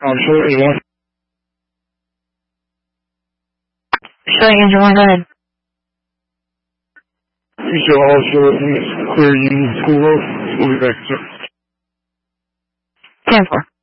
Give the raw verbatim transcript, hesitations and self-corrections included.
Um, sure, you want? Sure, Andrew, go ahead. We shall also clear Union School Road. We'll be back, sir. ten four.